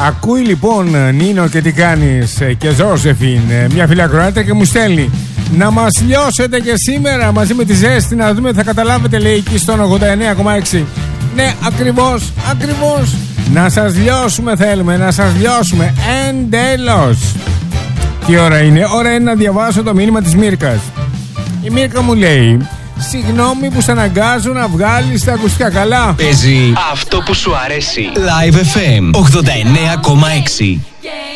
Ακούει λοιπόν Νίνο και τι κάνεις και Ζώσεφιν, μια φιλακροάτρια, και μου στέλνει: να μας λιώσετε και σήμερα μαζί με τη ζέστη, να δούμε, θα καταλάβετε, λέει, εκεί στον 89,6. Ναι, ακριβώς. Να σας λιώσουμε θέλουμε, να σας λιώσουμε εντελώς. Τι ώρα είναι? Ώρα είναι να διαβάσω το μήνυμα της Μίρκας. Η Μίρκα μου λέει: συγγνώμη που σ' αναγκάζω να βγάλεις τα ακουστικά. Καλά. Παίζει αυτό που σου αρέσει. Live FM 89,6.